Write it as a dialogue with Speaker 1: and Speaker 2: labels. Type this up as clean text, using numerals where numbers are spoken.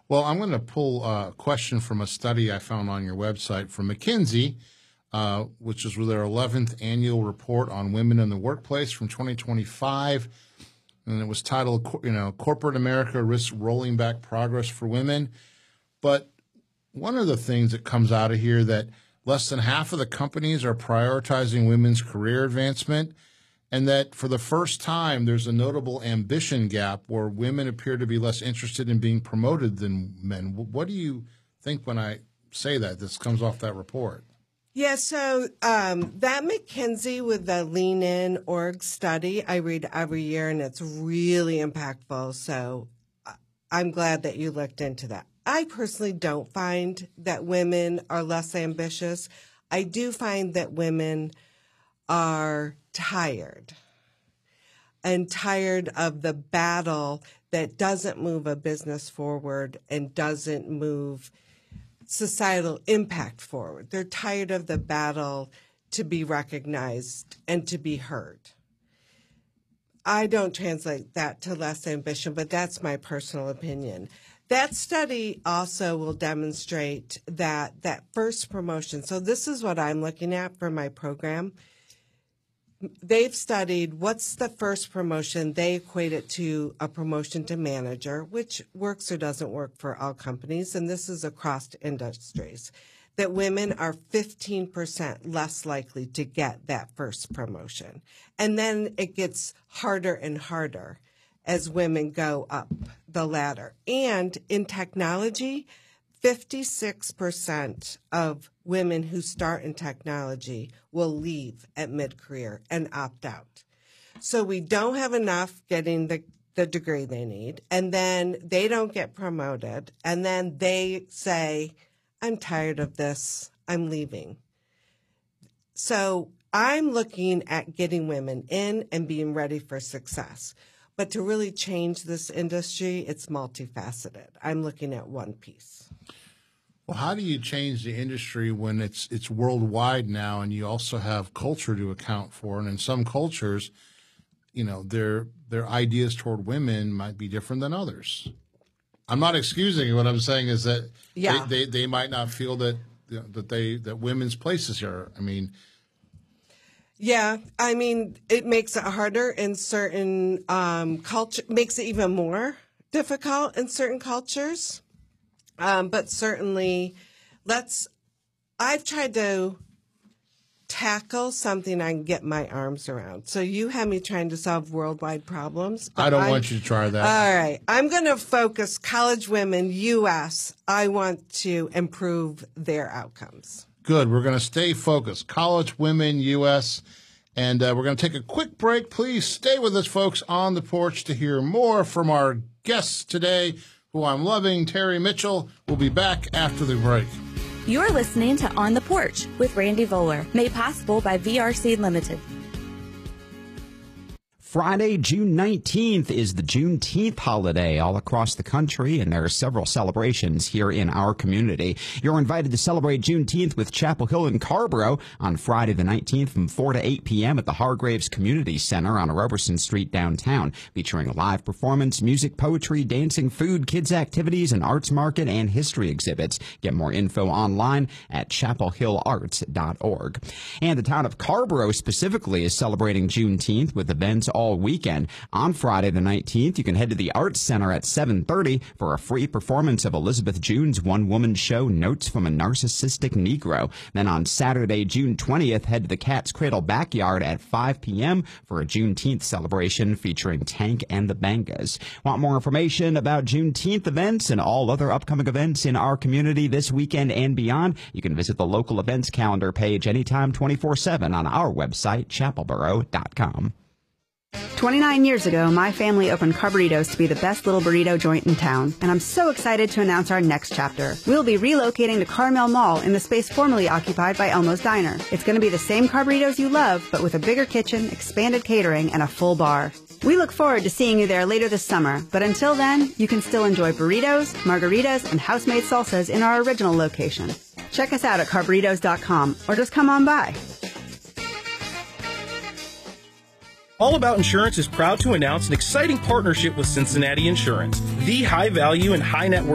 Speaker 1: Well, I'm going to pull a question from a study I found on your website from McKinsey, which is their 11th annual report on women in the workplace from 2025. And it was titled, Corporate America Risks Rolling Back Progress for Women. But one of the things that comes out of here that less than half of the companies are prioritizing women's career advancement, and that for the first time there's a notable ambition gap where women appear to be less interested in being promoted than men. What do you think when I say that? This comes off that report.
Speaker 2: Yeah, so that McKinsey with the Lean In org study, I read every year, and it's really impactful. So I'm glad that you looked into that. I personally don't find that women are less ambitious. I do find that women are tired of the battle that doesn't move a business forward and doesn't move societal impact forward. They're tired of the battle to be recognized and to be heard. I don't translate that to less ambition, but that's my personal opinion. That study also will demonstrate that first promotion. So this is what I'm looking at for my program. They've studied what's the first promotion. They equate it to a promotion to manager, which works or doesn't work for all companies, and this is across industries, that women are 15% less likely to get that first promotion. And then it gets harder and harder as women go up the ladder. And in technology, 56% of women who start in technology will leave at mid-career and opt out. So we don't have enough getting the degree they need, and then they don't get promoted, and then they say, I'm tired of this, I'm leaving. So I'm looking at getting women in and being ready for success. But to really change this industry, it's multifaceted. I'm looking at one piece.
Speaker 1: Well, how do you change the industry when it's worldwide now, and you also have culture to account for? And in some cultures, their ideas toward women might be different than others. I'm not excusing it. What I'm saying is that they might not feel that that women's place is here.
Speaker 2: Yeah, it makes it harder in certain culture, makes it even more difficult in certain cultures. But certainly, I've tried to tackle something I can get my arms around. So you have me trying to solve worldwide problems.
Speaker 1: I don't want you to try that.
Speaker 2: All right. I'm going to focus college women, U.S. I want to improve their outcomes.
Speaker 1: Good. We're going to stay focused. College women, U.S., and we're going to take a quick break. Please stay with us, folks, on the porch to hear more from our guests today, who I'm loving, Terry Mitchell. We'll be back after the break.
Speaker 3: You're listening to On the Porch with Randy Voller, made possible by VRC Limited.
Speaker 4: Friday, June 19th is the Juneteenth holiday all across the country, and there are several celebrations here in our community. You're invited to celebrate Juneteenth with Chapel Hill and Carrboro on Friday the 19th from 4 to 8 p.m. at the Hargraves Community Center on Roberson Street downtown, featuring live performance, music, poetry, dancing, food, kids' activities, an arts market, and history exhibits. Get more info online at chapelhillarts.org. And the town of Carrboro specifically is celebrating Juneteenth with events all weekend. On Friday the 19th, you can head to the Arts Center at 7:30 for a free performance of Elizabeth June's one-woman show, Notes from a Narcissistic Negro. Then on Saturday, June 20th, head to the Cat's Cradle Backyard at 5 p.m. for a Juneteenth celebration featuring Tank and the Bangas. Want more information about Juneteenth events and all other upcoming events in our community this weekend and beyond? You can visit the local events calendar page anytime 24/7 on our website, chapelboro.com.
Speaker 5: 29 years ago, my family opened Carburritos to be the best little burrito joint in town, and I'm so excited to announce our next chapter. We'll be relocating to Carmel Mall in the space formerly occupied by Elmo's Diner. It's going to be the same Carburritos you love, but with a bigger kitchen, expanded catering, and a full bar. We look forward to seeing you there later this summer, but until then, you can still enjoy burritos, margaritas, and house-made salsas in our original location. Check us out at carburritos.com, or just come on by.
Speaker 6: All About Insurance is proud to announce an exciting partnership with Cincinnati Insurance, the high-value and high-net-worth